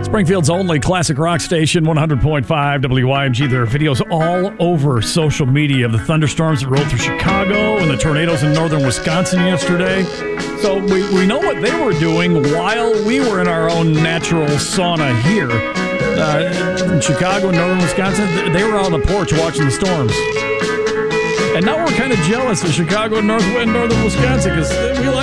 Springfield's only classic rock station, 100.5 WYMG. There are videos all over social media of the thunderstorms that rolled through Chicago and the tornadoes in northern Wisconsin yesterday. So we know what they were doing while we were in our own natural sauna here. In Chicago and northern Wisconsin, they were out on the porch watching the storms. And now we're kind of jealous of Chicago and northern Wisconsin because we like